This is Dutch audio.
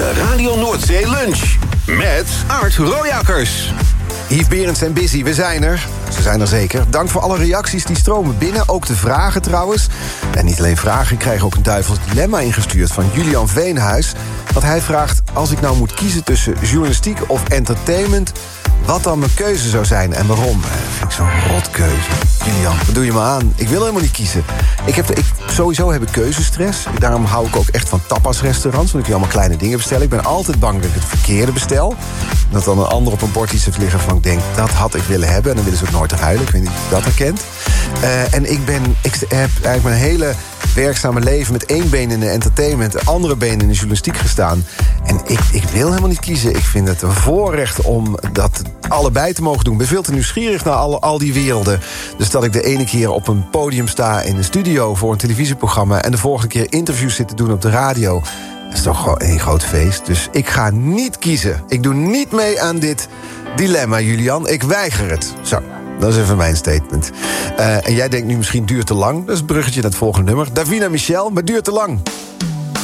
De Radio Noordzee Lunch. Met Art Royakkers. Yves Berends en Busy, we zijn er. Ze zijn er zeker. Dank voor alle reacties die stromen binnen. Ook de vragen trouwens. En niet alleen vragen, ik krijg ook een duivels dilemma ingestuurd van Julian Veenhuis. Want hij vraagt, als ik nou moet kiezen tussen journalistiek of entertainment, wat dan mijn keuze zou zijn en waarom. Vind ik zo'n rotkeuze. Julian, wat doe je me aan? Ik wil helemaal niet kiezen. Sowieso heb ik keuzestress. Daarom hou ik ook echt van tapasrestaurants. Want ik wil allemaal kleine dingen bestellen. Ik ben altijd bang dat ik het verkeerde bestel. Dat dan een ander op een bord iets heeft liggen van ik denk, dat had ik willen hebben. En dan willen ze ook nooit ruilen. Ik weet niet of je dat herkent. En ik heb eigenlijk mijn hele werkzame leven met één been in de entertainment, de andere been in de journalistiek gestaan. En ik wil helemaal niet kiezen. Ik vind het een voorrecht om dat allebei te mogen doen. Ik ben veel te nieuwsgierig naar al die werelden. Dus dat ik de ene keer op een podium sta in een studio voor een televisieprogramma en de volgende keer interviews zit te doen op de radio. Dat is toch gewoon één groot feest. Dus ik ga niet kiezen. Ik doe niet mee aan dit dilemma, Julian. Ik weiger het. Zo. Dat is even mijn statement. En jij denkt nu misschien duurt te lang. Dat is het bruggetje naar het volgende nummer. Davina Michel, maar duurt te lang.